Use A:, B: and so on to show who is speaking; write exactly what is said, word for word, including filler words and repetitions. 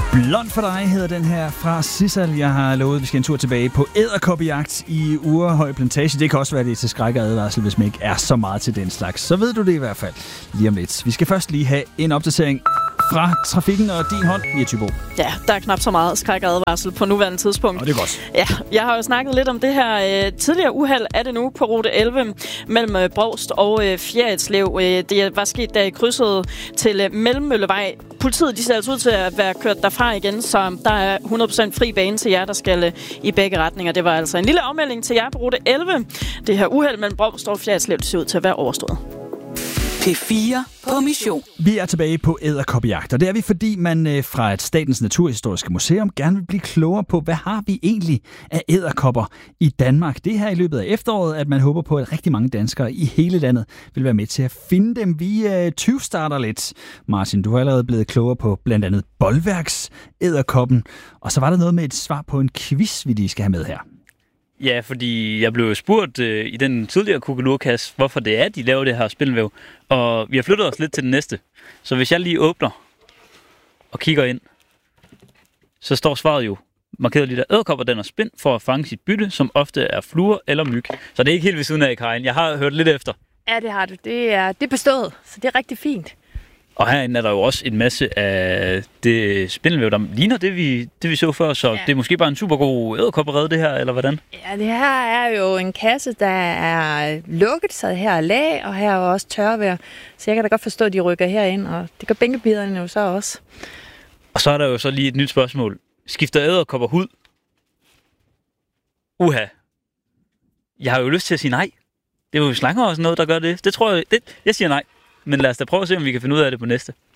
A: Blond for dig hedder den her fra Sissal. Jeg har lovet, at vi skal en tur tilbage på edderkoppejagt i Urehøj Plantage. Det kan også være, det til skræk og advarsel, hvis man ikke er så meget til den slags. Så ved du det i hvert fald lige om lidt. Vi skal først lige have en opdatering fra trafikken og din hånd, Mia Thybo.
B: Ja, der er knap så meget skræk og advarsel på nuværende tidspunkt.
A: Og det er godt.
B: Ja, jeg har jo snakket lidt om det her øh, tidligere uheld er det nu på rute elleve mellem øh, Brovst og øh, Fjerritslev. Øh, det var sket der i krydset til øh, Mellemmøllevej. Politiet de ser altså ud til at være kørt derfra igen, så der er hundrede procent fri bane til jer, der skal øh, i begge retninger. Det var altså en lille afmelding til jer på rute elleve. Det her uheld mellem Brovst og Fjerritslev ser ud til at være overstået.
C: P fire på mission.
A: Vi er tilbage på edderkoppejagt, og det er vi, fordi man øh, fra et Statens Naturhistoriske Museum gerne vil blive klogere på, hvad har vi egentlig af edderkopper i Danmark. Det er her i løbet af efteråret, at man håber på, at rigtig mange danskere i hele landet vil være med til at finde dem. Vi øh, tyve-starter lidt. Martin, du har allerede blevet klogere på blandt andet bolværks-edderkoppen, og så var der noget med et svar på en quiz, vi lige skal have med her.
D: Ja, fordi jeg blev spurgt øh, i den tidligere Kukulurkasse, hvorfor det er, de laver det her spindelvæv. Og vi har flyttet os lidt til den næste. Så hvis jeg lige åbner og kigger ind, så står svaret jo markeret lidt af edderkopper, den er spind for at fange sit bytte, som ofte er fluer eller myg. Så det er ikke helt ved siden af, Karin. Jeg har hørt lidt efter.
E: Ja, det har du. Det er, det er bestået, så det er rigtig fint.
D: Og herinde er der jo også en masse af det spindelvæv, der ligner det, vi, det, vi så før. Så ja. Det er måske bare en super god edderkopperede, det her, eller hvordan?
E: Ja, det her er jo en kasse, der er lukket, så her er lag, og her er også tørvejr. Så jeg kan da godt forstå, at de rykker herind, og det gør bænkebiderne jo så også.
D: Og så er der jo så lige et nyt spørgsmål. Skifter edderkopper hud? Uha. Jeg har jo lyst til at sige nej. Det er jo slanger også noget, der gør det. Det tror jeg, det, jeg siger nej. Men lad os da prøve at se, om vi kan finde ud af det på næste.